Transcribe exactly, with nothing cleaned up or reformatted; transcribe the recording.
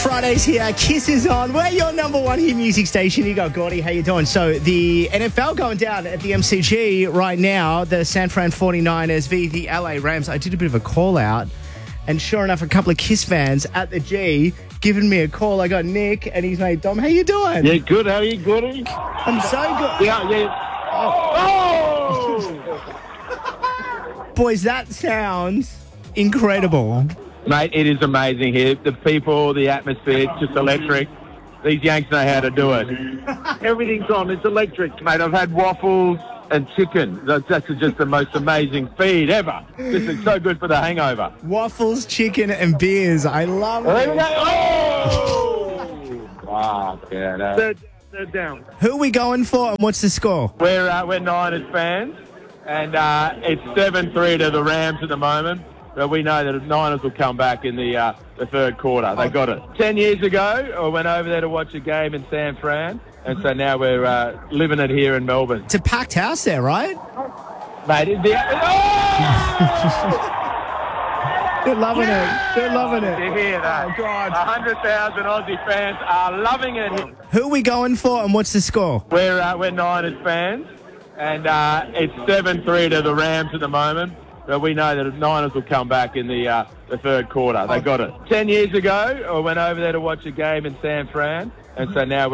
Fridays here. Kiss is on. We're your number one hit music station. You got Gordy. How you doing? So the N F L going down at the M C G right now. The San Fran forty-niners v the L A Rams. I did a bit of a call out, and sure enough, a couple of Kiss fans at the G giving me a call. I got Nick and his mate Dom. How you doing? Yeah, good. How are you, Gordy? I'm so good. Yeah, yeah. Oh! oh! Boys, that sounds incredible. Mate, it is amazing here. The people, the atmosphere, it's just electric. These Yanks know how to do it. Everything's on. It's electric, mate. I've had waffles and chicken. That's, that's just the most amazing feed ever. This is so good for the hangover. Waffles, chicken, and beers. I love There we it. go. Oh! Wow, yeah, no. Third, third down. Who are we going for and what's the score? We're, uh, we're Niners fans, and uh, it's seven three to the Rams at the moment. But we know that the Niners will come back in the uh, the third quarter. They got it. Ten years ago, I went over there to watch a game in San Fran, and so now we're uh, living it here in Melbourne. It's a packed house there, right? Mate, it'd be... Oh! They're loving Yeah! it. They're loving it. You hear that? Oh, God. one hundred thousand Aussie fans are loving it. Who are we going for and what's the score? We're, uh, we're Niners fans, and uh, it's seven three to the Rams at the moment. But we know that the Niners will come back in the uh, the third quarter. They got it. Ten years ago, I went over there to watch a game in San Fran, and so now we're